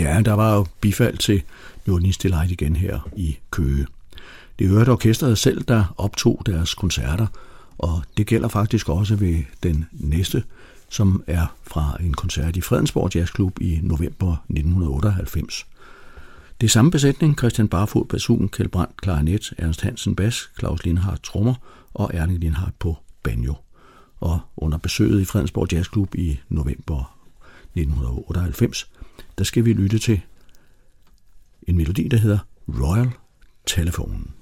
Ja, der var jo bifald til New Orleans Delight igen her i Køge. Det hørte orkestret selv, der optog deres koncerter, og det gælder faktisk også ved den næste, som er fra en koncert i Fredensborg Jazzklub i november 1998. Det er samme besætning: Christian Barfod basun, Kjeld Brandt klarinet, Ernst Hansen bas, Claus Lindhardt trommer og Erling Lindhardt på banjo. Og under besøget i Fredensborg Jazzklub i november 1998, der skal vi lytte til en melodi, der hedder Royal Telephone.